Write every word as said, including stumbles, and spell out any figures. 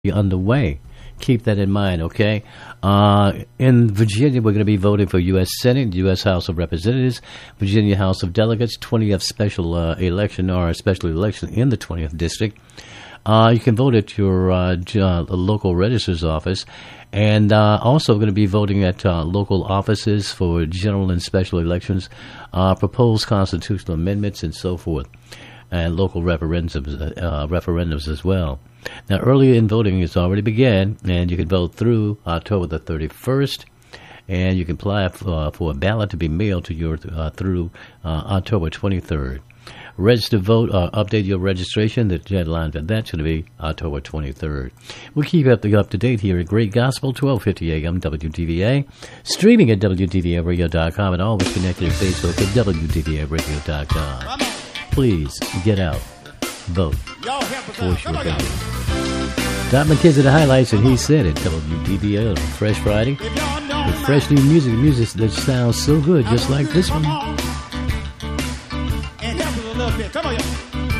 underway. Keep that in mind, okay? Uh, in Virginia, we're going to be voting for U S Senate, U S House of Representatives, Virginia House of Delegates, twentieth special uh, election or a special election in the twentieth district. Uh, you can vote at your uh, j- uh, local registrar's office, and uh, also going to be voting at uh, local offices for general and special elections, uh, proposed constitutional amendments, and so forth, and local referendums, uh, referendums as well. Now, early in voting has already began, and you can vote through October the thirty-first, and you can apply for, uh, for a ballot to be mailed to you uh, through uh, October twenty-third. Register to vote, uh, update your registration. The deadline for that's going to be October twenty-third. We'll keep up the up to date here at Great Gospel, twelve fifty A M W D V A, streaming at W D V A radio dot com, and always connected at Facebook at W D V A radio dot com. Please get out, vote, voice your opinion. Dot McKenzie, the highlights, and he said it. W D V A on Fresh Friday with fresh new music, music that sounds so good, just like this one. Come on, y'all.